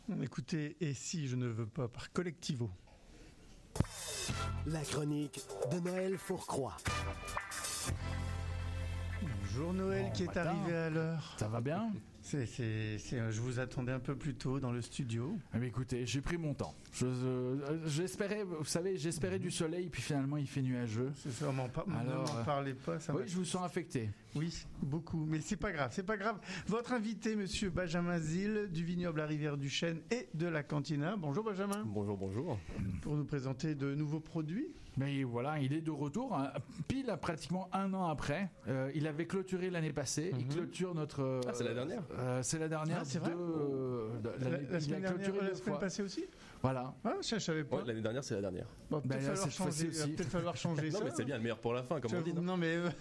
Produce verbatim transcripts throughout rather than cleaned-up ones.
Écoutez, et si je ne veux pas par Collectivo. La chronique de Noël Fourcroy. Bonjour Noël Bon qui est matin. arrivé à l'heure. Ça va bien? C'est, c'est, c'est, je vous attendais un peu plus tôt dans le studio. Eh bien, écoutez, j'ai pris mon temps. Je, euh, j'espérais, vous savez, j'espérais du soleil, puis finalement il fait nuageux. C'est ça, on m'en par... Alors, ne m'en parlez pas. Ça Oui, m'a- je vous sens affecté. Oui, beaucoup, mais c'est pas grave, c'est pas grave. Votre invité, monsieur Benjamin Zil, du vignoble La Rivière du Chêne et de la Cantina. Bonjour Benjamin. Bonjour, bonjour. Pour nous présenter de nouveaux produits. Mais voilà, il est de retour, hein, pile à pratiquement un an après. Euh, il avait clôturé l'année passée. Il Mhm. clôture notre. euh, Ah, c'est la dernière euh, C'est la dernière. Ah, c'est vrai de, euh, de- La, l'année- la il semaine a clôturé dernière, la deux semaine fois. passée aussi. Voilà. Ah, ça, je savais pas. Ouais, l'année dernière, c'est la dernière. Bon, Ben peut-être là, falloir cette fois-ci changer. Il va aussi. peut-être falloir changer Non, ça. mais c'est bien, le meilleur pour la fin, comme on dit, non? Non, mais euh,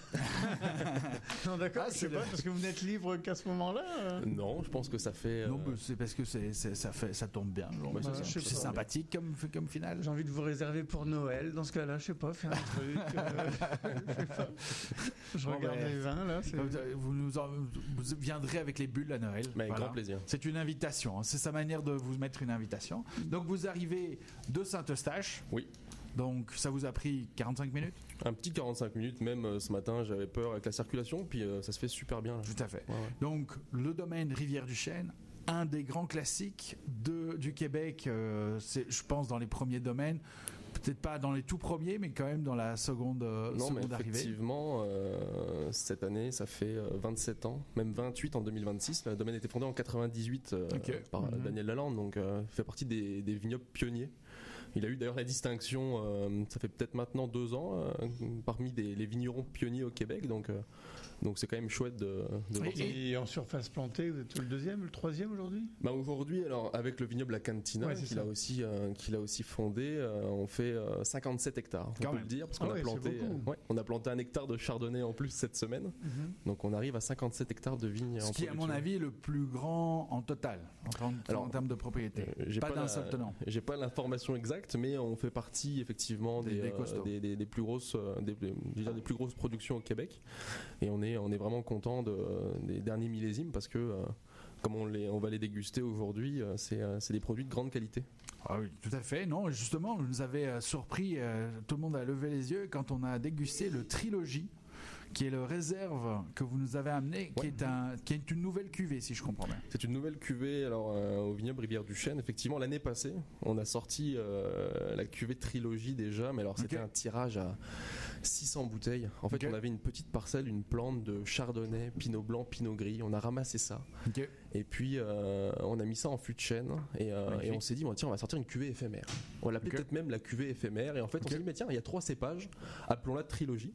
non, d'accord. Ah, je sais c'est pas le- parce que vous n'êtes libre qu'à ce moment-là. euh. Non, je pense que ça fait. euh, Non, mais c'est parce que c'est, c'est- ça, fait, ça tombe bien. genre. Ouais, c'est Bah, ça. puis Je sais c'est pas. sympathique comme, comme finale. J'ai envie de vous réserver pour Noël. Dans ce cas-là, je sais pas, faire un truc. euh, je sais pas. Je Bon, regarde ben, les vins là. c'est- Vous, nous en- vous viendrez avec les bulles à Noël. Mais avec Voilà. grand plaisir. C'est une invitation. hein. C'est sa manière de vous mettre une invitation. Donc vous arrivez de Saint-Eustache. Oui. Donc ça vous a pris quarante-cinq minutes? Un petit quarante-cinq minutes, même euh, ce matin, j'avais peur avec la circulation, puis euh, ça se fait super bien. Là. Tout à fait. Ouais, ouais. Donc le domaine Rivière du Chêne, un des grands classiques de, du Québec, euh, c'est, je pense, dans les premiers domaines. Peut-être pas dans les tout premiers, mais quand même dans la seconde, euh, Non, mais seconde arrivée. effectivement, euh, cette année, ça fait euh, vingt-sept ans, même vingt-huit en deux mille vingt-six. Le domaine a été fondé en quatre-vingt-dix-huit euh, Ok. par Mhm. Daniel Lalande, donc euh, il fait partie des, des vignobles pionniers. Il a eu d'ailleurs la distinction, euh, ça fait peut-être maintenant deux ans, euh, parmi des, les vignerons pionniers au Québec, donc euh, donc c'est quand même chouette de, de voir ça. Et en surface plantée, vous êtes le deuxième, le troisième aujourd'hui? Bah aujourd'hui, alors avec le vignoble La Cantina Ouais, c'est qu'il ça. a aussi euh, qu'il a aussi fondé, euh, on fait euh, cinquante-sept hectares. On Quand peut même. le dire parce Ah qu'on ouais, a planté, c'est beaucoup. euh, ouais, on a planté un hectare de chardonnay en plus cette semaine. Mhm. Donc on arrive à cinquante-sept hectares de vignes. Ce en qui, à mon production. avis, est le plus grand en total, en, termes- Alors, en termes de propriété. Euh, j'ai pas, d'un la- seul tenant. J'ai pas l'information exacte, mais on fait partie effectivement Des- des, des euh, costauds. des, des- des plus grosses, euh, des, des- je veux dire, des plus grosses productions au Québec. Et on est, on est vraiment content de, des derniers millésimes parce que, euh, comme on, les, on va les déguster aujourd'hui, euh, c'est, euh, c'est des produits de grande qualité. Ah oui, tout à fait. Non, justement, vous nous avez euh, surpris, euh, tout le monde a levé les yeux quand on a dégusté le Trilogie, qui est le réserve que vous nous avez amené, qui, Ouais. est un, qui est une nouvelle cuvée, si je comprends bien. C'est une nouvelle cuvée alors euh, au vignoble Rivière du Chêne. Effectivement, l'année passée, on a sorti euh, la cuvée Trilogie déjà, mais alors c'était Ok. un tirage à six cents bouteilles. En fait, Ok. on avait une petite parcelle, une plante de chardonnay, pinot blanc, pinot gris. On a ramassé ça Ok. et puis euh, on a mis ça en fût de chêne et, euh, Magnifique. et on s'est dit, bon, tiens, on va sortir une cuvée éphémère. On l'appelait Ok. peut-être même la cuvée éphémère. Et en fait, Ok. on s'est dit, mais tiens, il y a trois cépages, appelons-la Trilogie.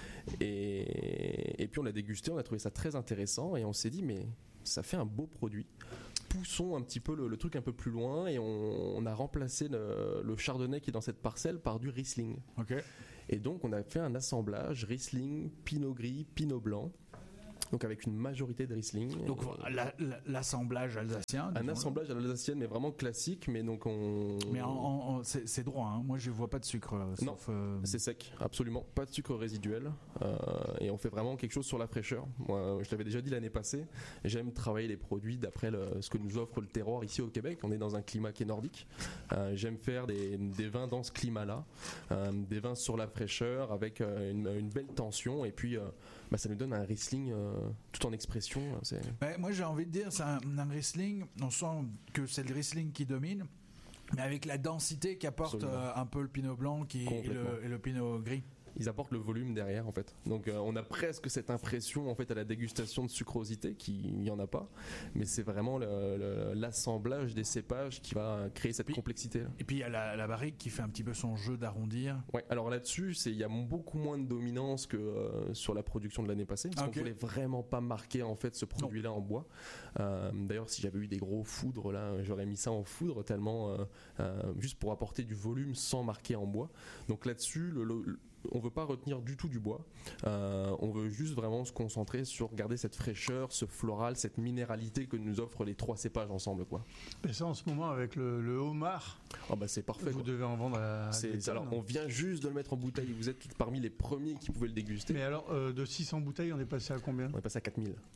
Et, et puis on l'a dégusté, on a trouvé ça très intéressant et on s'est dit, mais ça fait un beau produit. Poussons un petit peu le, le truc un peu plus loin et on, on a remplacé le, le chardonnay qui est dans cette parcelle par du Riesling. Ok. Et donc on a fait un assemblage Riesling, Pinot gris, Pinot blanc. Donc avec une majorité de Riesling. Donc Et- la- la- l'assemblage alsacien. un disons-le. assemblage à l'alsacienne, mais vraiment classique, mais donc on. Mais en, en- en- c'est, c'est droit, hein. Moi je vois pas de sucre. euh, Non, sauf, euh, C'est sec, absolument. Pas de sucre résiduel. Euh, et on fait vraiment quelque chose sur la fraîcheur. Moi, je l'avais déjà dit l'année passée. J'aime travailler les produits d'après le- ce que nous offre le terroir ici au Québec. On est dans un climat qui est nordique. Euh, j'aime faire des, des vins dans ce climat-là. Euh, des vins sur la fraîcheur avec euh, une, une belle tension. Et puis, euh, bah, ça nous donne un Riesling euh, tout en expression. C'est... Ouais, moi j'ai envie de dire, c'est un, un Riesling, on sent que c'est le Riesling qui domine, mais avec la densité qu'apporte Absolument. euh, un peu le Pinot Blanc qui, et, Complètement. le, et le Pinot Gris. Ils apportent le volume derrière en fait. Donc euh, on a presque cette impression en fait à la dégustation de sucrosité qui n'y en a pas, mais c'est vraiment le- le- l'assemblage des cépages qui va créer cette Puis- complexité là. Et puis il y a la, la barrique qui fait un petit peu son jeu d'arrondir. Ouais, alors là-dessus, c'est il y a beaucoup moins de dominance que euh, sur la production de l'année passée parce Ah, qu'on ok. voulait vraiment pas marquer en fait ce produit-là en bois. Euh, d'ailleurs, si j'avais eu des gros foudres là, j'aurais mis ça en foudre tellement euh, euh, juste pour apporter du volume sans marquer en bois. Donc là-dessus, le, le- on veut pas retenir du tout du bois. Euh, on veut juste vraiment se concentrer sur garder cette fraîcheur, ce floral, cette minéralité que nous offrent les trois cépages ensemble, quoi. Et ça, en ce moment, avec le, le homard, Oh bah c'est parfait. vous quoi. devez en vendre à C'est- des tonnes. alors on vient juste de le mettre en bouteille. Vous êtes parmi les premiers qui pouvaient le déguster. Mais alors, euh, de six cents bouteilles, on est passé à combien? On est passé à quatre mille.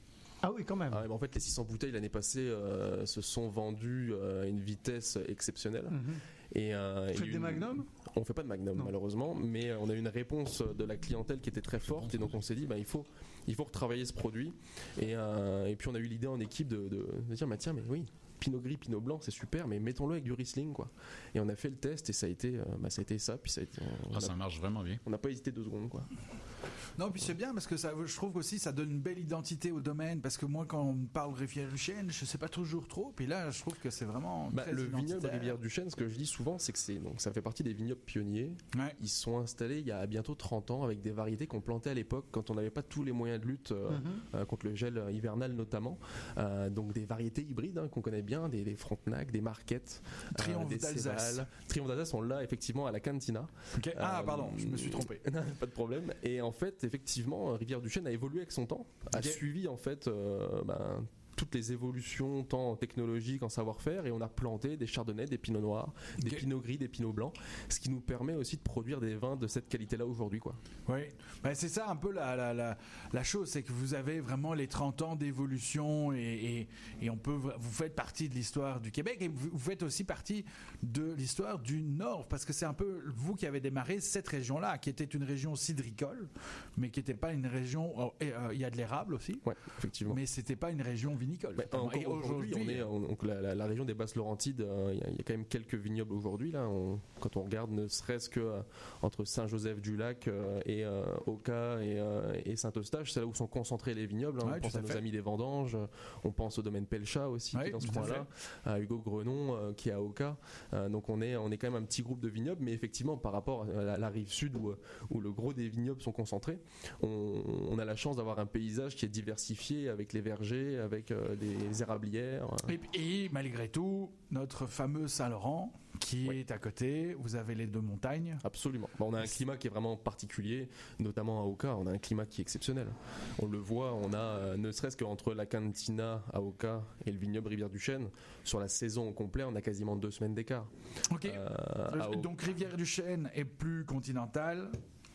Ah oui, quand même. Ah ouais, bah en fait, les six cents bouteilles l'année passée euh, se sont vendues euh, à une vitesse exceptionnelle. Mm-hmm. Et, euh, Vous faites et des une... magnums ? On fait pas de magnum Non. malheureusement, mais on a eu une réponse de la clientèle qui était très forte et donc on s'est dit bah, il faut il faut retravailler ce produit et, euh, et puis on a eu l'idée en équipe de, de, de dire bah tiens mais oui Pinot Gris, Pinot Blanc c'est super mais mettons-le avec du Riesling quoi. Et on a fait le test et ça a été euh, bah, ça a été ça puis ça a été on Ah, a- ça marche vraiment bien. on n'a pas hésité deux secondes quoi. Non, puis c'est bien parce que ça, je trouve aussi ça donne une belle identité au domaine. Parce que moi, quand on me parle Rivière du Chêne, je sais pas toujours trop. Puis là, je trouve que c'est vraiment Bah, très le vignoble identitaire. Rivière du Chêne, ce que je dis souvent, c'est que c'est donc ça fait partie des vignobles pionniers. Ouais. Ils sont installés il y a bientôt trente ans avec des variétés qu'on plantait à l'époque quand on n'avait pas tous les moyens de lutte euh, Mm-hmm. euh, contre le gel hivernal notamment. Euh, donc des variétés hybrides hein, qu'on connaît bien, des, des Frontenac, des Marquettes, Triomphe des d'Alsace. Céval. Triomphe d'Alsace, on l'a effectivement à la Cantina. Ok. Ah, Euh, pardon, je me suis trompé. Non, pas de problème. Et en fait, effectivement, Rivière du Chêne a évolué avec son temps, a Ok. suivi en fait euh, ben, toutes les évolutions tant technologiques en savoir-faire et on a planté des chardonnays, des pinots noirs, des Ok. pinots gris, des pinots blancs, ce qui nous permet aussi de produire des vins de cette qualité-là aujourd'hui quoi. Oui, ben, c'est ça un peu la, la, la, la chose, c'est que vous avez vraiment les trente ans d'évolution et, et, et on peut, vous faites partie de l'histoire du Québec et vous, vous faites aussi partie de l'histoire du Nord, parce que c'est un peu vous qui avez démarré cette région-là, qui était une région cidricole, mais qui n'était pas une région, oh, et, euh, il y a de l'érable aussi, Ouais, effectivement. mais c'était pas une région vinicole. Mais encore Et aujourd'hui, on est on- donc la, la- la région des Basses-Laurentides. euh, Il y, a- il y a quand même quelques vignobles aujourd'hui là. On- quand on regarde, ne serait-ce que euh, entre Saint-Joseph-du-Lac euh, et euh, Oka et, euh, et Saint-Eustache, c'est là où sont concentrés les vignobles. hein. Ouais, on pense tout à, à nos fait. amis des Vendanges. euh, On pense au domaine Pelchat aussi, Ouais, qui est dans ce tout à coin-là. À Hugo Grenon, euh, qui est à Oka. Euh, donc on est on est quand même un petit groupe de vignobles, mais effectivement par rapport à la, la rive sud où, où le gros des vignobles sont concentrés, on, on a la chance d'avoir un paysage qui est diversifié avec les vergers, avec euh, des érablières. Et, et malgré tout, notre fameux Saint-Laurent, qui Oui. est à côté, vous avez les deux montagnes. Absolument. Bon, on a un climat qui est vraiment particulier, notamment à Oka. On a un climat qui est exceptionnel. On le voit, on a, euh, ne serait-ce qu'entre la Cantina à Oka et le vignoble Rivière du Chêne, sur la saison au complet, on a quasiment deux semaines d'écart. Ok. Euh, à O- Donc Rivière du Chêne est plus continentale.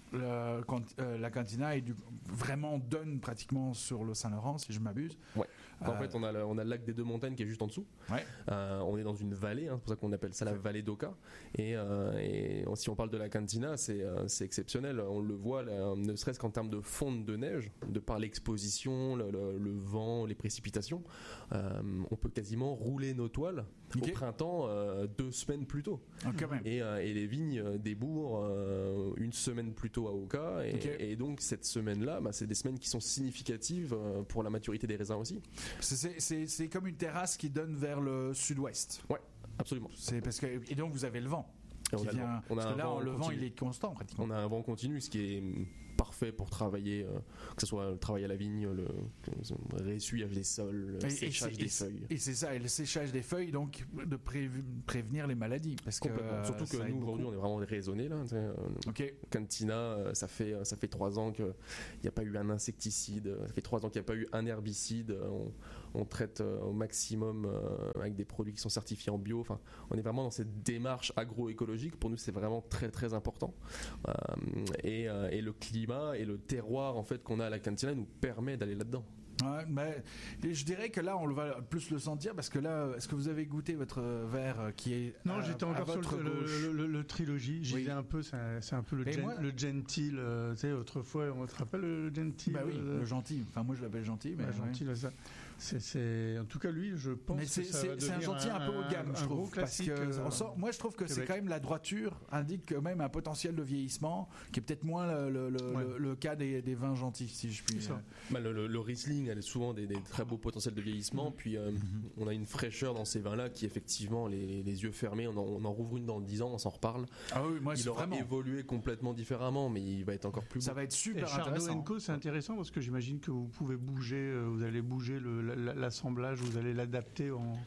Le- quand- euh, la Cantina est du- vraiment donne pratiquement sur le Saint-Laurent, si je m'abuse. Ouais. En Euh, fait, on a, le, on a le lac des Deux Montagnes qui est juste en dessous. Ouais. Euh, on est dans une vallée, hein, c'est pour ça qu'on appelle ça la vallée d'Oka. Et, euh, et si on parle de la Cantina, c'est euh, c'est exceptionnel. On le voit, là, ne serait-ce qu'en termes de fonte de neige, de par l'exposition, le, le- le vent, les précipitations. Euh, on peut quasiment rouler nos toiles Ok. au printemps euh, deux semaines plus tôt. Ah, quand même. Et, euh, et les vignes euh, débourrent euh, une semaine plus tôt à Oka. Et, Ok. et donc cette semaine-là, bah, c'est des semaines qui sont significatives euh, pour la maturité des raisins aussi. C'est- C'est c'est- c'est comme une terrasse qui donne vers le sud-ouest. Ouais, absolument. C'est parce que et donc vous avez le vent. Et Qui on a le vient, vent. On a parce un que là, vent le vent, continu. il est constant pratiquement. On a un vent continu, ce qui est mm, parfait pour travailler, euh, que ce soit le travail à la vigne, le, le ressuyage des sols, le Et- et séchage c'est- des et c'est- feuilles. Et c'est ça, et le séchage des feuilles, donc de prévu- prévenir les maladies. Parce que, Complètement. euh, Surtout que ça aide nous aujourd'hui beaucoup. on est vraiment raisonnés là. tu sais, euh, Ok. Cantina, euh, ça fait ça fait trois ans qu'il n'y a pas eu un insecticide, euh, ça fait trois ans qu'il n'y a pas eu un herbicide. euh, On, on traite euh, au maximum euh, avec des produits qui sont certifiés en bio. Enfin, on est vraiment dans cette démarche agroécologique. Pour nous, c'est vraiment très très important. Euh, et, euh, et le climat et le terroir en fait qu'on a à la Cantina nous permet d'aller là-dedans. Ouais, mais je dirais que là, on va plus le sentir parce que là, est-ce que vous avez goûté votre verre euh, qui est Non, à- j'étais à encore sur votre le, le, gauche le- le- le trilogie. J'y Oui. vais un peu, c'est un, c'est un peu le, Et gen- moi- le gentil. euh, tu sais, autrefois, on te rappelle le gentil Bah oui, euh, le gentil. Enfin, moi, je l'appelle gentil, mais ouais, ouais. gentil, là, ça. C'est, c'est- en tout cas, lui, je pense Mais que c'est ça c'est- va c'est un devenir gentil un, peu haut de gamme, un je gros trouve. Parce classique. que euh, on sort- moi, je trouve que c'est Québec. quand même la droiture indique quand même un potentiel de vieillissement qui est peut-être moins le, le- le- Ouais. le- le cas des, des vins gentils, si je puis. C'est ça. euh, Bah, le, le- le Riesling elle a souvent des, des très beaux potentiels de vieillissement. Puis euh, on a une fraîcheur dans ces vins-là qui effectivement les, les yeux fermés, on en, on en rouvre une dans dix ans, on s'en reparle. Ah oui, moi, c'est Il aura vraiment. évolué complètement différemment, mais il va être encore plus beau. Ça va être Et super Chardonnay intéressant. and Co, c'est intéressant parce que j'imagine que vous pouvez bouger, euh, vous allez bouger le- la- la- l'assemblage, vous allez l'adapter en,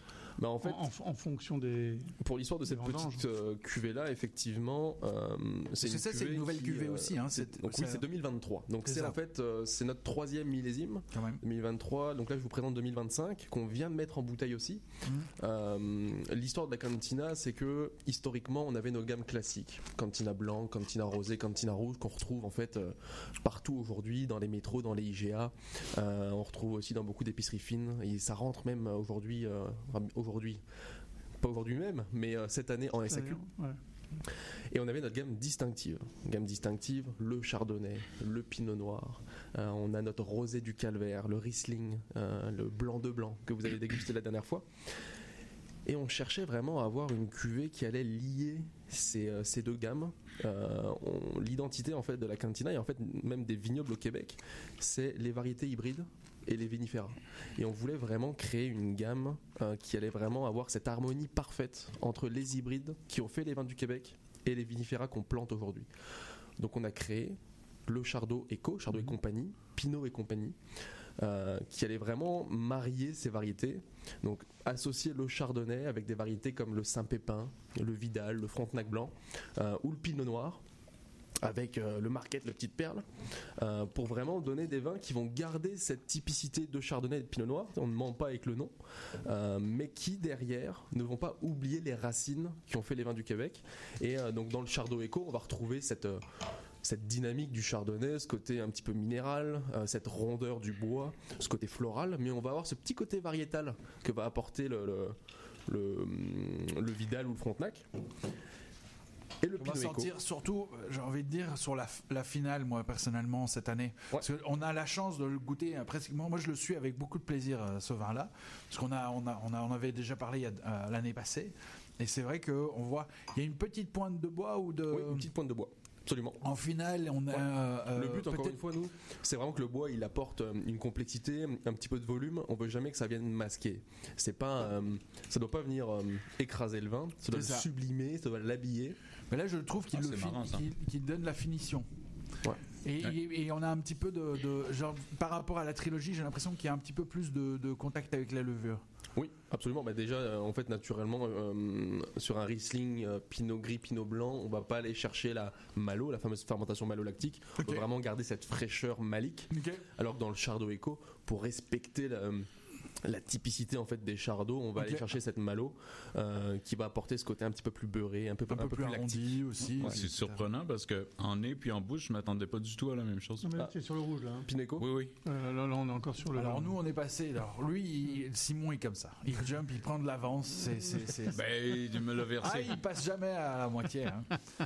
Bah en fait, en, en, en fonction des. Pour l'histoire de cette petite euh, cuvée là, effectivement, euh, c'est une, ça, cuvée c'est une nouvelle qui, cuvée euh, aussi. Hein, c'est, donc oui, c'est deux mille vingt-trois. Donc c'est, c'est en fait euh, c'est notre troisième millésime. Quand même. deux mille vingt-trois. Donc là, je vous présente deux mille vingt-cinq qu'on vient de mettre en bouteille aussi. Mmh. Euh, l'histoire de la cantina, c'est que historiquement, on avait nos gammes classiques, cantina blanc, cantina rosé, cantina rouge, qu'on retrouve en fait euh, partout aujourd'hui, dans les métros, dans les I G A. Euh, on retrouve aussi dans beaucoup d'épiceries fines. Et ça rentre même aujourd'hui. Euh, aujourd'hui. Pas aujourd'hui même, mais euh, cette année en S A Q. Ouais. Et on avait notre gamme distinctive. Gamme distinctive, le chardonnay, le pinot noir. Euh, on a notre rosé du calvaire, le riesling, euh, le blanc de blanc que vous avez dégusté la dernière fois. Et on cherchait vraiment à avoir une cuvée qui allait lier ces, euh, ces deux gammes. Euh, on, l'identité en fait de la cantina et en fait même des vignobles au Québec, c'est les variétés hybrides et les vinifera. Et on voulait vraiment créer une gamme euh, qui allait vraiment avoir cette harmonie parfaite entre les hybrides qui ont fait les vins du Québec et les vinifera qu'on plante aujourd'hui. Donc on a créé le Chardot Eco, Chardot et compagnie, Pinot et compagnie, euh, qui allait vraiment marier ces variétés. Donc associer le Chardonnay avec des variétés comme le Saint-Pépin, le Vidal, le Frontenac blanc euh, ou le Pinot noir, avec euh, le Marquette, le Petite Perle, euh, pour vraiment donner des vins qui vont garder cette typicité de Chardonnay et de Pinot Noir, on ne ment pas avec le nom, euh, mais qui derrière ne vont pas oublier les racines qui ont fait les vins du Québec. Et euh, donc dans le Chardot Eco, on va retrouver cette, euh, cette dynamique du Chardonnay, ce côté un petit peu minéral, euh, cette rondeur du bois, ce côté floral, mais on va avoir ce petit côté variétal que va apporter le, le, le, le Vidal ou le Frontenac. Et le on va sentir surtout, j'ai envie de dire, sur la, la finale, moi personnellement cette année, ouais. Parce qu'on a la chance de le goûter presque. Moi, je le suis avec beaucoup de plaisir ce vin-là, parce qu'on a, on a, on a, on avait déjà parlé il y a, euh, l'année passée, et c'est vrai que on voit, il y a une petite pointe de bois ou de. Oui, une petite pointe de bois. Absolument. En finale, on a. Ouais. Euh, le but, encore une fois, nous, c'est vraiment que le bois, il apporte une complexité, un petit peu de volume. On veut jamais que ça vienne masquer. C'est pas, euh, ça doit pas venir euh, écraser le vin. Ça doit le sublimer, ça doit l'habiller. Mais là, je trouve qu'il, ah, le marrant, fin, qu'il, qu'il donne la finition. Ouais. Et, ouais. et, et on a un petit peu de, de genre, par rapport à la trilogie, j'ai l'impression qu'il y a un petit peu plus de, de contact avec la levure. Oui, absolument. Bah déjà, euh, en fait, naturellement, euh, sur un Riesling euh, Pinot gris, Pinot blanc, on va pas aller chercher la malo, la fameuse fermentation malolactique. Okay. On va vraiment garder cette fraîcheur malique. Okay. Alors que dans le Chardot Eco, pour respecter la, la typicité en fait des Chardots, on va okay. aller chercher cette malo euh, qui va apporter ce côté un petit peu plus beurré, un peu, un un peu peu plus, plus lactique aussi. Ouais, c'est surprenant parce que en nez puis en bouche, je m'attendais pas du tout à la même chose. Non, mais là, c'est sur le rouge là. Hein. Pineco. Oui, oui. Euh, là, là, on est encore sur le. Alors nous, on est passé. Alors lui, il, Simon est comme ça. Il jump, il prend de l'avance. C'est, c'est, c'est... Ben, il me l'a versé. Ah, il passe jamais à la moitié. Hein.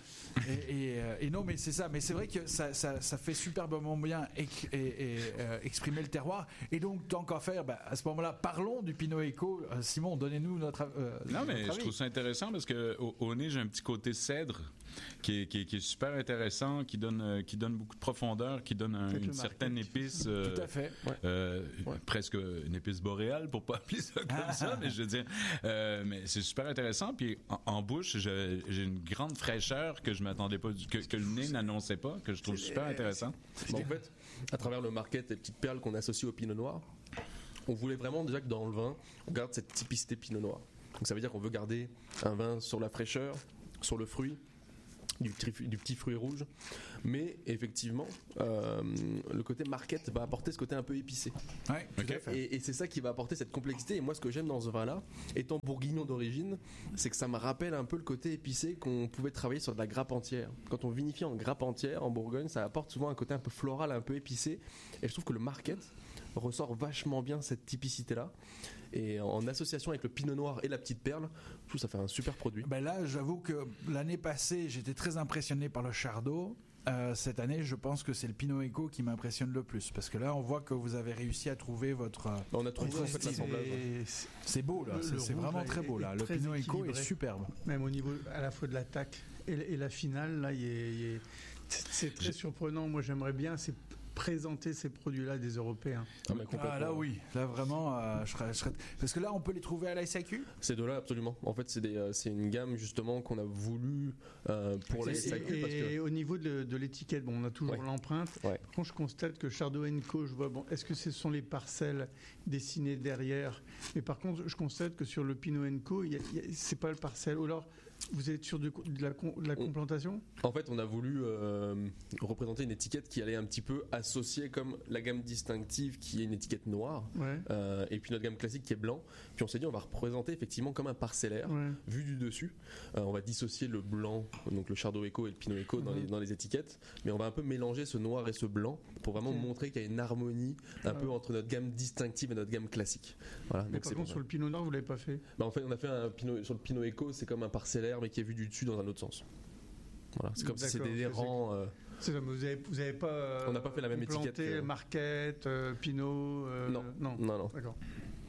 et, et, et non, mais c'est ça. Mais c'est vrai que ça, ça, ça fait superbement bien et, et, et euh, exprimer le terroir. Et donc, tant qu'à faire, bah, à ce moment-là, parlons du Pinot Eco. Euh, Simon, donnez-nous notre. Euh, non, mais notre je trouve ça intéressant parce que au, au nez, j'ai un petit côté cèdre qui est, qui est, qui est super intéressant, qui donne, euh, qui donne beaucoup de profondeur, qui donne un, une certaine épice. Euh, Tout à fait. Ouais. Euh, ouais. Presque une épice boréale, pour pas appeler ça comme ça, mais je veux dire, euh, mais c'est super intéressant. Puis en, en bouche, je, j'ai une grande fraîcheur que je m'attendais pas, que, que le nez n'annonçait pas, que je trouve super intéressant. Bon, en fait, à travers le Marquette et petites perles qu'on associe au Pinot Noir, on voulait vraiment déjà que dans le vin, on garde cette typicité Pinot Noir. Donc ça veut dire qu'on veut garder un vin sur la fraîcheur, sur le fruit, du, tri- du petit fruit rouge, mais effectivement, euh, le côté Marquette va apporter ce côté un peu épicé. Ouais, okay. et, et c'est ça qui va apporter cette complexité. Et moi, ce que j'aime dans ce vin-là, étant bourguignon d'origine, c'est que ça me rappelle un peu le côté épicé qu'on pouvait travailler sur de la grappe entière. Quand on vinifie en grappe entière en Bourgogne, ça apporte souvent un côté un peu floral, un peu épicé. Et je trouve que le Marquette ressort vachement bien cette typicité-là. Et en association avec le Pinot Noir et la Petite Perle, je trouve ça fait un super produit. Ben là, j'avoue que l'année passée, j'étais très impressionné par le Chardot. Euh, cette année, je pense que c'est le Pinot Eco qui m'impressionne le plus, parce que là, on voit que vous avez réussi à trouver votre. On a trouvé en fait l'assemblage. C'est, c'est beau là, le, c'est, le c'est vraiment très beau là. Le Pinot Eco est superbe. Même au niveau à la fois de l'attaque et, et la finale, là, il est, il est, c'est très surprenant. Moi, j'aimerais bien. C'est présenter ces produits-là à des Européens. Ah, mais complètement. Ah, là oui, là vraiment, euh, je serais, je serais- parce que là on peut les trouver à la S A Q. Ces deux-là, absolument. En fait, c'est, des, euh, c'est une gamme justement qu'on a voulu euh, pour Et, les S A Q. et- parce que... et au niveau de, de l'étiquette, bon, on a toujours Ouais. l'empreinte. Ouais. Quand je constate que Chardot and Co, je vois, bon, est-ce que ce sont les parcelles dessinées derrière? Mais par contre, je constate que sur le Pinot and Co, il y a- il y a- c'est pas le parcelle. Ou alors, vous êtes sûr de, de la, con- de la complantation? En fait, on a voulu euh, représenter une étiquette qui allait un petit peu associer comme la gamme distinctive qui est une étiquette noire, Ouais. euh, et puis notre gamme classique qui est blanc. Puis on s'est dit on va représenter effectivement comme un parcellaire Ouais. vu du dessus. Euh, on va dissocier le blanc, donc le Chardot Eco et le Pinot Eco dans, Mhm. les, dans les étiquettes, mais on va un peu mélanger ce noir et ce blanc pour vraiment Ok. montrer qu'il y a une harmonie un Ouais. peu entre notre gamme distinctive et notre gamme classique. Voilà, Mais donc par c'est contre, pour sur le Pinot Noir, vous l'avez pas fait? Bah, en fait, on a fait un Pinot, sur le Pinot Eco, c'est comme un parcellaire mais qui est vu du dessus dans un autre sens. Voilà, c'est comme si D'accord, c'était des c'est- c'est- rangs. euh, C'est ça, mais vous avez, vous avez pas. euh, On n'a pas fait la même complanté étiquette que- Marquette, euh, Pinot. euh, Non. non. Non, non. D'accord.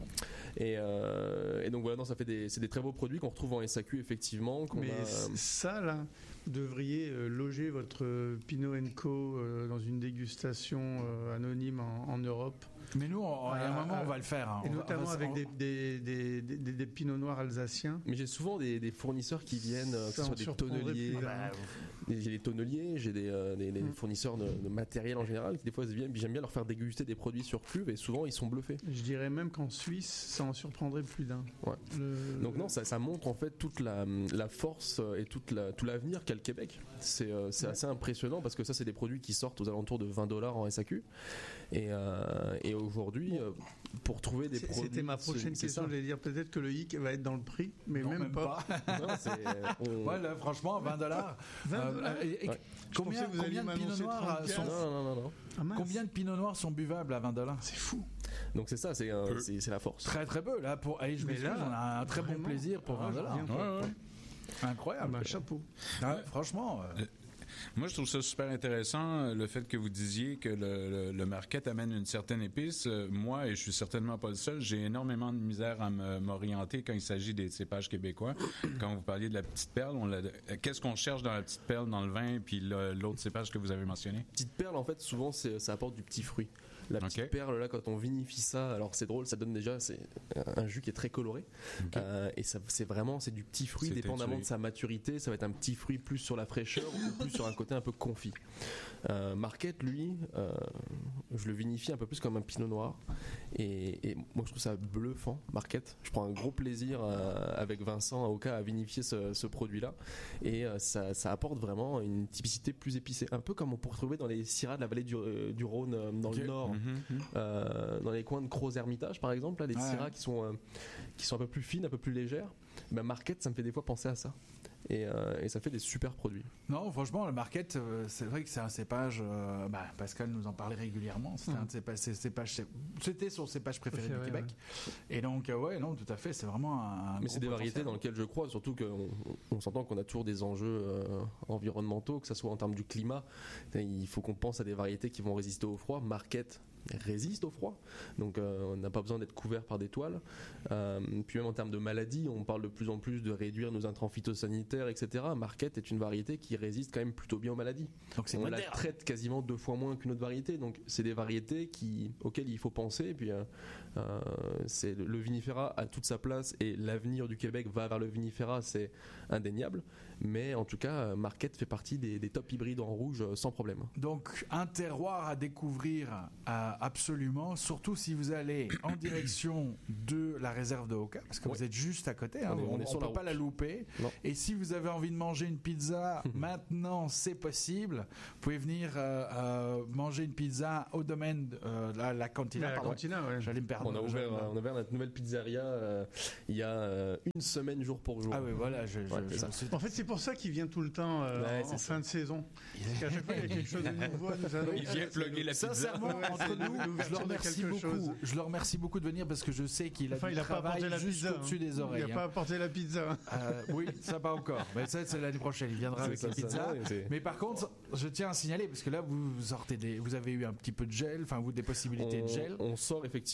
Et, euh, et donc voilà, non, ça fait des, c'est des très beaux produits qu'on retrouve en S A Q effectivement. Qu'on Mais a, c- ça, là, vous devriez euh, loger votre euh, Pinot and Co euh, dans une dégustation euh, anonyme en, en Europe. Mais nous, on- à un Ah, moment, ah, on va le faire. hein. Et On va- notamment on va- avec on- des, des, des, des, des- des Pinots noirs alsaciens. Mais j'ai souvent des, des fournisseurs qui viennent, euh, que Ça ce en soit des surprendrait tonneliers, plus d'un. Bah, des- j'ai des tonneliers, j'ai des, euh, des- des Mm. fournisseurs de, de matériel en général qui des fois se viennent, puis j'aime bien leur faire déguster des produits sur cuve et souvent ils sont bluffés. Je dirais même qu'en Suisse, ça en surprendrait plus d'un. Ouais. Le- Donc non, ça, ça montre en fait toute la, la force et toute la, tout l'avenir qu'a le Québec. C'est, euh, c'est Ouais. assez impressionnant parce que ça c'est des produits qui sortent aux alentours de vingt dollars en S A Q. Et, euh, et aujourd'hui, euh, pour trouver des C'est- produits... C'était ma prochaine c'est- c'est question. ça. J'allais dire peut-être que le hic va être dans le prix, mais non, même, pas. Non, c'est- on- Ouais, là, franchement, vingt dollars. vingt dollars. et, et Ouais. Je combien, pensais que vous combien de alliez pinot m'annoncer noirs trente-quatre. sont, Non, non, non, non, non. Ah, mince. combien de pinot noirs sont buvables à vingt dollars? C'est fou. Donc c'est ça, c'est, un- Peu. c'est, c'est la force. Très très peu. Là, pour, allez, je Mais m'excuse, là, on a un très bon vraiment, plaisir pour ah, vingt je dollars. reviens pas. Ouais, ouais. Ah Incroyable. bah, chapeau. Ouais, franchement. euh, Moi, je trouve ça super intéressant, euh, le fait que vous disiez que le, le, le market amène une certaine épice. Euh, moi, et je suis certainement pas le seul, j'ai énormément de misère à me- m'orienter quand il s'agit des cépages québécois. Quand vous parliez de la petite perle, on l'a- euh, qu'est-ce qu'on cherche dans la petite perle, dans le vin, puis le- l'autre cépage que vous avez mentionné? Petite perle, en fait, souvent c'est, ça apporte du petit fruit. La petite Ok. perle, là, quand on vinifie ça, alors c'est drôle, ça donne déjà c'est un jus qui est très coloré. Ok. Euh, et ça, c'est vraiment c'est du petit fruit, C'est dépendamment étoué. de sa maturité. Ça va être un petit fruit plus sur la fraîcheur ou plus sur un côté un peu confit. Euh, Marquette, lui, euh, je le vinifie un peu plus comme un pinot noir. Et, et moi, je trouve ça bluffant, Marquette. Je prends un gros plaisir euh, avec Vincent à Oka à vinifier ce, ce produit-là. Et euh, ça, ça apporte vraiment une typicité plus épicée. Un peu comme on peut retrouver dans les syrahs de la vallée du, euh, du Rhône, euh, dans Ok. le nord. Mhm, mhm. Euh, dans les coins de Croz-Hermitage par exemple, là, des Ouais. syrahs qui sont, euh, qui sont un peu plus fines, un peu plus légères. Ben, Marquette, ça me fait des fois penser à ça. Et, euh, et ça fait des super produits. Non, franchement, le market, euh, c'est vrai que c'est un cépage. euh, bah, Pascal nous en parlait régulièrement. C'était Mhm. un de ses pa- ses cépages. c'est- C'était son cépage préféré du Préféré, Québec. Et donc, euh, ouais, non, tout à fait. C'est vraiment un. un Mais gros c'est des variétés potentiel. dans lesquelles je crois, surtout qu'on on s'entend qu'on a toujours des enjeux euh, environnementaux, que ce soit en termes du climat. Il faut qu'on pense à des variétés qui vont résister au froid. Marquette résiste au froid, donc euh, on n'a pas besoin d'être couvert par des toiles. Euh, puis même en termes de maladies, on parle de plus en plus de réduire nos intrants phytosanitaires, et cetera. Marquette est une variété qui résiste quand même plutôt bien aux maladies. Donc, c'est On la moderne. traite quasiment deux fois moins qu'une autre variété, donc c'est des variétés qui, auxquelles il faut penser. Et puis euh, euh, c'est le, le vinifera a toute sa place et l'avenir du Québec va vers le vinifera, c'est indéniable. Mais en tout cas, euh, Marquette fait partie des, des top hybrides en rouge euh, sans problème. Donc, un terroir à découvrir euh, absolument, surtout si vous allez en direction de la réserve de Oka, parce que Ouais. vous êtes juste à côté, hein, On est- on on est sur ne peut la pas route. la louper. Non. Et si vous avez envie de manger une pizza, maintenant c'est possible. Vous pouvez venir euh, euh, manger une pizza au domaine de euh, la, la Cantina. La pardon. Cantina, ouais. J'allais me perdre. On a, j'allais ouvert, me- euh, on a ouvert notre nouvelle pizzeria euh, il y a euh, une semaine jour pour jour. Ah oui, voilà. Je, je- Ouais, je- c'est ça. c'est- En fait, c'est pour ça qu'il vient tout le temps euh, Ouais, en, c'est en ça. fin de saison. Parce qu'à chaque fois, il y a quelque chose de nouveau à nous annoncer. Il vient plugger la pizza. Sincèrement, Ouais, entre c'est nous, je l'ouverture le de remercie quelque beaucoup. chose. Je le remercie beaucoup de venir parce que je sais qu'il a Enfin, du il n'a pas travail apporté la pizza. jusqu'au-dessus hein. des oreilles. Il n'a hein. pas apporté la pizza. hein. Euh, oui, ça pas encore. Mais ça, c'est l'année prochaine. Il viendra C'est avec ça, les ça, pizzas. ouais, c'est- Mais par contre, je tiens à signaler parce que là, vous sortez des, vous avez eu un petit peu de gel, enfin vous des possibilités on, de gel. on sort effectivement de,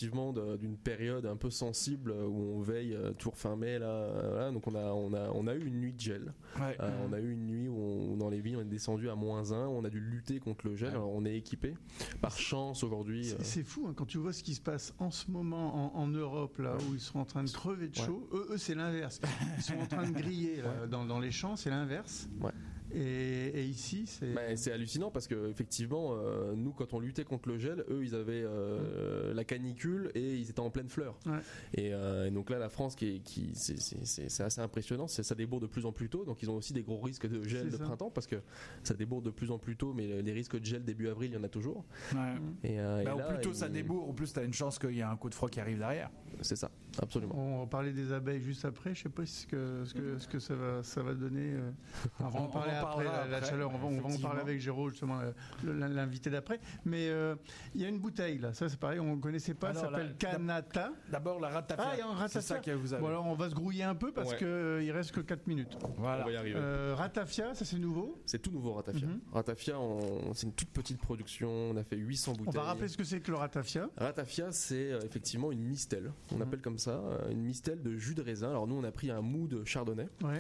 euh, d'une période un peu sensible euh, où on veille euh, toujours fin mai là, euh, voilà. Donc on a on a on a eu une nuit de gel. Ouais. Euh, on a eu une nuit où, on- où dans les villes on est descendu à moins un, on a dû lutter contre le gel. Ouais. Alors on est équipé. Par chance aujourd'hui. C'est, euh, c'est fou hein, quand tu vois ce qui se passe en ce moment en, en Europe là où ils sont en train de crever de chaud. Eux, eux, c'est l'inverse. Ils sont en train de griller là, dans, dans les champs, c'est l'inverse. Ouais. Et, et ici, c'est. Bah, c'est hallucinant parce que effectivement, euh, nous quand on luttait contre le gel, eux ils avaient euh, la canicule et ils étaient en pleine fleur. Ouais. Et, euh, et donc là, la France qui, est, qui c'est, c'est, c'est, c'est assez impressionnant. C'est, ça débourde de plus en plus tôt, donc ils ont aussi des gros risques de gel C'est de ça. printemps parce que ça débourde de plus en plus tôt, mais les risques de gel début avril, il y en a toujours. Ouais. Et, euh, et Bah, là, au plus tôt ça il- débourre, au plus t'as une chance qu'il y a un coup de froid qui arrive derrière. C'est ça, absolument. On va parler des abeilles juste après. Je sais pas ce que, ce que, ce que ça, va, ça va donner. euh. On va en On- parler on en après, parlera la, la après, chaleur. On va, on va en effectivement. parler avec Géraud, justement, le- le- l'invité d'après. Mais euh, il y a une bouteille là. Ça, c'est pareil, on ne connaissait pas. Ça Alors, s'appelle la- Kanata. D'abord la ratafia. Ah, il y a un ratafia. C'est ça que vous avez. Bon, alors on va se grouiller un peu parce Ouais. qu'il ne reste que quatre minutes. Voilà. On va y arriver. Euh, ratafia, ça c'est nouveau. C'est tout nouveau Ratafia. Mhm. Ratafia, on- c'est une toute petite production. On a fait huit cents bouteilles. On va rappeler ce que c'est que le ratafia. Ratafia, c'est euh, effectivement une mistelle. On Mhm. appelle comme ça euh, une mistelle de jus de raisin. Alors nous, on a pris un mou de chardonnay. Ouais.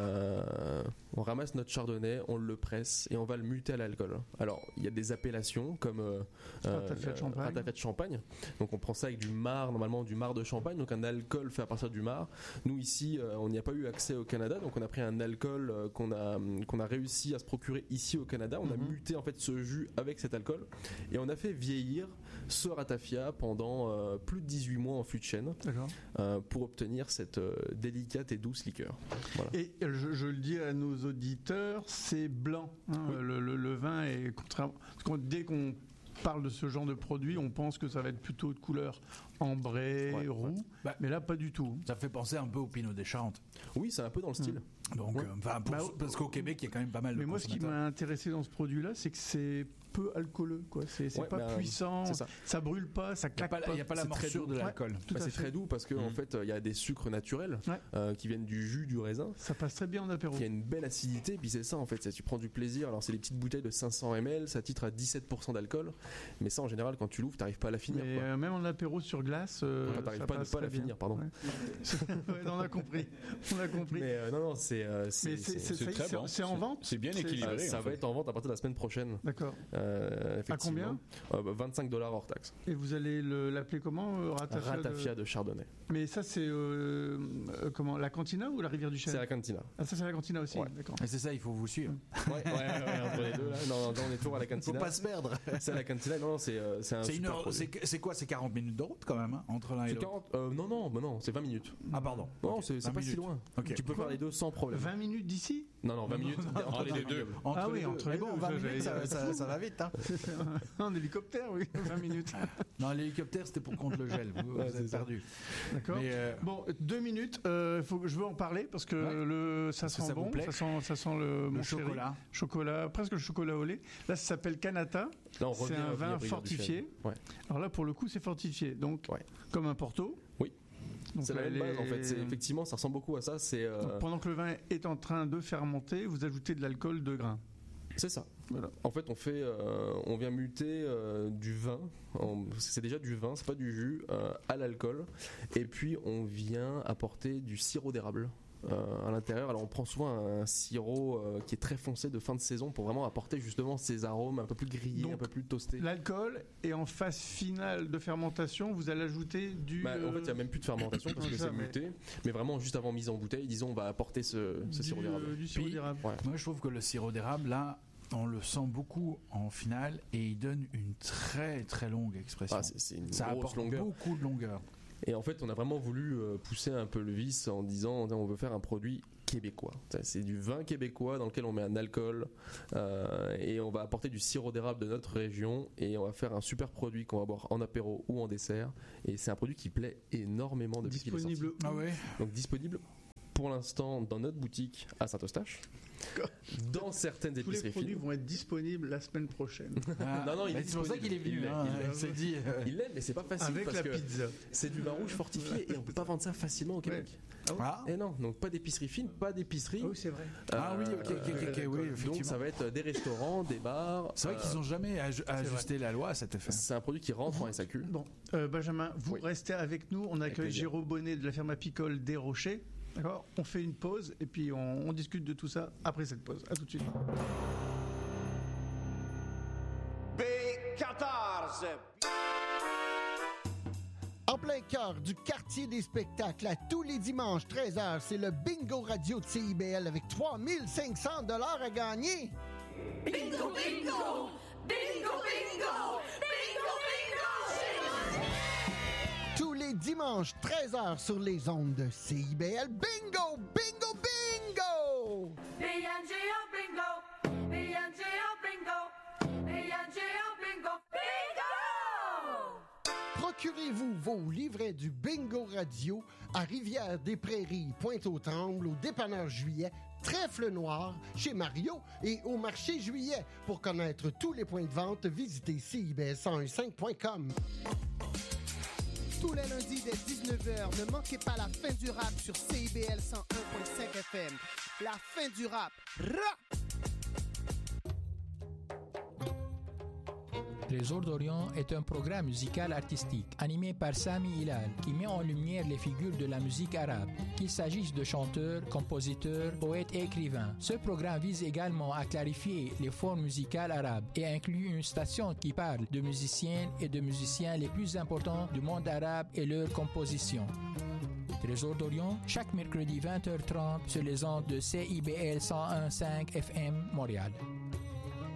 Euh, on ramasse notre chardonnay, on le presse et on va le muter à l'alcool. Alors, il y a des appellations comme euh, Ratafia de Champagne. Ratafia de Champagne. Donc, on prend ça avec du marc, normalement du marc de Champagne, donc un alcool fait à partir du marc. Nous ici, euh, on n'y a pas eu accès au Canada, donc on a pris un alcool euh, qu'on a qu'on a réussi à se procurer ici au Canada. On a Mhm. muté en fait ce jus avec cet alcool et on a fait vieillir ce Ratafia pendant euh, plus de dix-huit mois en fût de chêne D'accord. euh, pour obtenir cette euh, délicate et douce liqueur. Voilà. Et je, je le dis à nos auditeurs, c'est blanc. hein. Oui. Le, le- le vin est contrairement. Parce qu'on- dès qu'on parle de ce genre de produit, on pense que ça va être plutôt de couleur ambrée, Ouais, roux. ouais. Bah, mais là, pas du tout. Ça fait penser un peu au Pinot des Charentes. Oui, c'est un peu dans le style. Donc, Ouais. euh, enfin, pour- Bah, parce qu'au Québec, il y a quand même pas mal de Mais moi, ce qui consommateurs. m'a intéressé dans ce produit-là, c'est que c'est peu alcooleux. Quoi. C'est, c'est Ouais, pas bah, puissant, c'est ça. ça. brûle pas, ça Il n'y a claque pas, la- pas. il y a pas la C'est très morsure doux. de Ouais. l'alcool. Tout Bah, à c'est fait. très doux parce qu'en Mhm. en fait il y a des sucres naturels Ouais. euh, qui viennent du jus du raisin. Ça passe très bien en apéro. Il y a une belle acidité, puis c'est ça en fait, c'est- tu prends du plaisir. Alors c'est les petites bouteilles de cinq cents millilitres, ça titre à dix-sept pour cent d'alcool, mais ça en général quand tu l'ouvres, t'arrives pas à la finir. Mais quoi. euh, même en apéro sur glace, euh, Enfin, t'arrives ça pas à ne passe pas la très bien. finir, pardon. Ouais. Ouais, on a compris. On a compris. Mais euh, non, non, c'est euh, c'est- Mais c'est, c'est- c'est- c'est ça y est, très c'est- bon. c'est en C'est- vente. c'est bien C'est- équilibré. euh, ça en va fait. être en vente à partir de la semaine prochaine. D'accord. Euh, effectivement. combien Euh, bah, vingt-cinq dollars hors taxe. Et vous allez le- l'appeler comment euh, Ratafia, de- Ratafia de Chardonnay. Mais ça, c'est euh, euh, comment la cantina ou la rivière du Chêne C'est la cantina. Ah, ça, c'est la cantina aussi. Ouais. D'accord. Et c'est ça, il faut vous suivre. Ouais, ouais, ouais, ouais, entre les deux là. Non, non, on est toujours à la Il faut cantina. pas se perdre. C'est à la cantina. Non, non, c'est euh, c'est un C'est une super heure, produit. c'est c'est quoi, c'est quarante minutes de route quand même, hein, entre l'un et C'est l'autre. quarante euh, non, non, bah non, c'est vingt minutes. Ah pardon. Non, Ok, c'est c'est vingt pas si minutes. loin. Ok. Tu peux faire les deux sans problème. vingt minutes d'ici Non, non, vingt Non, minutes. non, entre entre les deux. Entre Ah oui, les deux. entre Mais les bon, deux, vingt ça, minutes, j'allais ça, dire, ça- c'est ça va vite. Hein. En hélicoptère, oui, vingt minutes. Non, l'hélicoptère, c'était pour contre le gel. Vous, Ouais, vous c'est êtes ça. perdu. D'accord. Mais, euh, Bon, deux minutes. euh, faut que je veux en parler parce que Ouais. le, ça Parce que sent ça vous bon, plaît. ça sent, ça sent le, le mon chéri. chocolat. chocolat, presque le chocolat au lait. Là, ça s'appelle Kanata. Là, on C'est revient un à vin Rivière du fortifié. Chêne. Ouais. Alors là, pour le coup, c'est fortifié. Donc, Ouais. comme un Porto. Oui. Donc, C'est la là, même base les- en fait. C'est- Effectivement, ça ressemble beaucoup à ça. C'est euh, Donc, pendant que le vin est en train de fermenter, vous ajoutez de l'alcool de grain. c'est ça. Voilà. En fait, on fait, euh, on vient muter euh, du vin. en- C'est déjà du vin, c'est pas du jus, euh, à l'alcool. Et puis, on vient apporter du sirop d'érable. Euh, à l'intérieur, alors on prend souvent un sirop euh, qui est très foncé de fin de saison pour vraiment apporter justement ces arômes un peu plus grillés, Donc, un peu plus toastés. L'alcool et en phase finale de fermentation, vous allez ajouter du. Bah, en fait, il n'y a euh, même plus de fermentation parce que Ça, c'est mais- muté. Mais vraiment, juste avant mise en bouteille, disons, on va apporter ce, ce du, sirop d'érable. euh, du sirop Puis- d'érable. Ouais. Moi, je trouve que le sirop d'érable, là, on le sent beaucoup en finale et il donne une très très longue expression. Ah, c'est c'est une Ça grosse apporte longueur. beaucoup de longueur. Et en fait, on a vraiment voulu euh, pousser un peu le vice en disant on veut faire un produit québécois. C'est du vin québécois dans lequel on met un alcool euh, et on va apporter du sirop d'érable de notre région et on va faire un super produit qu'on va boire en apéro ou en dessert. Et c'est un produit qui plaît énormément depuis qu'il est sorti. Disponible. Ah ouais. Donc disponible pour l'instant dans notre boutique à Saint-Eustache. Dans certaines Tous les épiceries produits fines. vont être disponibles la semaine prochaine. Ah, non, non, il mais est c'est pour ça qu'il est venu. disponible. hein, Il l'est, il s'est dit. euh, Il l'aime, mais c'est pas facile Avec parce la que pizza. c'est du vin rouge fortifié et on peut pas vendre ça facilement au Québec. Ah, Et non, donc pas d'épicerie fine, pas d'épicerie. Ah oui, c'est vrai. Ah oui, ok, ok, ok, ok, oui, donc effectivement. ça va être des restaurants, des bars. C'est vrai euh, qu'ils n'ont jamais aj- ajusté la loi à cet effet. C'est un produit qui rentre en S A Q. Bon, euh, Benjamin, vous Oui. restez avec nous. On accueille plaisir. Jérôme Bonnet de la ferme apicole des Rochers. D'accord. On fait une pause et puis on, on discute de tout ça après cette pause. À tout de suite. B quatorze. En plein cœur du quartier des spectacles, à tous les dimanches, treize heures, c'est le Bingo Radio de C I B L avec trois mille cinq cents dollars à gagner. Bingo, bingo! Bingo, bingo! Bingo, bingo! Tous les dimanches, treize heures, sur les ondes de C I B L. Bingo! Bingo! Bingo! B N G O bingo! B N G O bingo! B N G O bingo! Bingo! Procurez-vous vos livrets du Bingo Radio à Rivière-des-Prairies, Pointe-aux-Trembles, au Dépanneur Juillet, Trèfle Noir, chez Mario et au Marché Juillet. Pour connaître tous les points de vente, visitez C I B L cent quinze point com. Tous les lundis dès dix-neuf heures, ne manquez pas la fin du rap sur C I B L cent un virgule cinq F M. La fin du rap. Rap! Trésor d'Orient est un programme musical artistique animé par Sami Hilal qui met en lumière les figures de la musique arabe, qu'il s'agisse de chanteurs, compositeurs, poètes et écrivains. Ce programme vise également à clarifier les formes musicales arabes et inclut une station qui parle de musiciennes et de musiciens les plus importants du monde arabe et leurs compositions. Trésor d'Orient, chaque mercredi vingt heures trente sur les ondes de C I B L cent un virgule cinq F M Montréal.